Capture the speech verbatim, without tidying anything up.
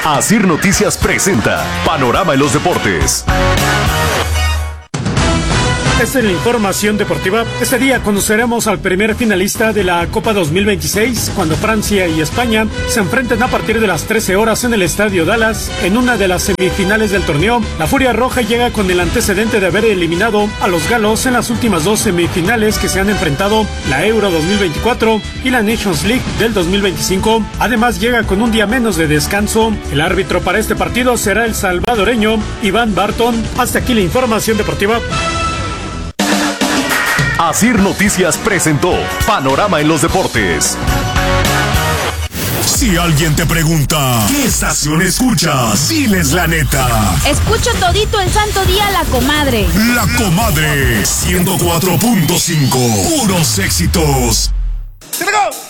Asir Noticias presenta Panorama en los Deportes. Esta es la información deportiva. Este día conoceremos al primer finalista de la Copa dos mil veintiséis, cuando Francia y España se enfrenten a partir de las trece horas en el Estadio Dallas, en una de las semifinales del torneo. La Furia Roja llega con el antecedente de haber eliminado a los galos en las últimas dos semifinales que se han enfrentado, la Euro dos mil veinticuatro y la Nations League del dos mil veinticinco. Además, llega con un día menos de descanso. El árbitro para este partido será el salvadoreño Iván Barton. Hasta aquí la información deportiva. Asir Noticias presentó Panorama en los Deportes. Si alguien te pregunta, ¿qué estación escuchas? Diles la neta. Escucho todito el santo día La Comadre. La Comadre, ciento cuatro punto cinco. Puros éxitos. ¡Se pegó!